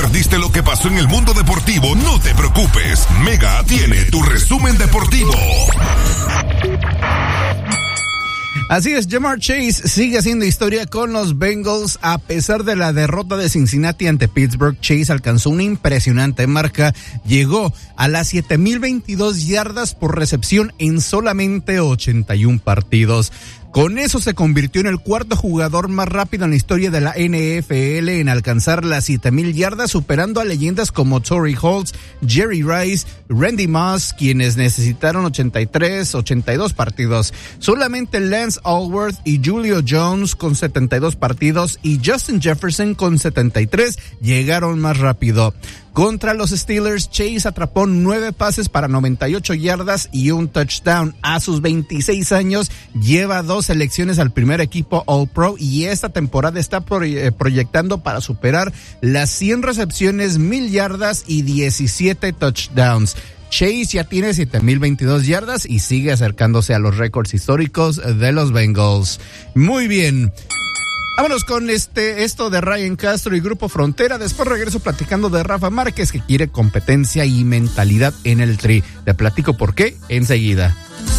perdiste lo que pasó en el mundo deportivo, no te preocupes. Mega tiene tu resumen deportivo. Así es, Ja'Marr Chase sigue haciendo historia con los Bengals. A pesar de la derrota de Cincinnati ante Pittsburgh, Chase alcanzó una impresionante marca. Llegó a las 7,022 yardas por recepción en solamente 81 partidos. Con eso se convirtió en el cuarto jugador más rápido en la historia de la NFL en alcanzar las 7,000 yardas, superando a leyendas como Torrey Holt, Jerry Rice, Randy Moss, quienes necesitaron 82 partidos. Solamente Lance Alworth y Julio Jones con 72 partidos y Justin Jefferson con 73 llegaron más rápido. Contra los Steelers, Chase atrapó 9 pases para 98 yardas y un touchdown. A sus 26 años, lleva 2 selecciones al primer equipo All-Pro y esta temporada está proyectando para superar las 100 recepciones, 1,000 yardas y 17 touchdowns. Chase ya tiene 7,022 yardas y sigue acercándose a los récords históricos de los Bengals. Muy bien. Vámonos con esto de Ryan Castro y Grupo Frontera. Después regreso platicando de Rafa Márquez, que quiere competencia y mentalidad en el Tri. Te platico por qué enseguida.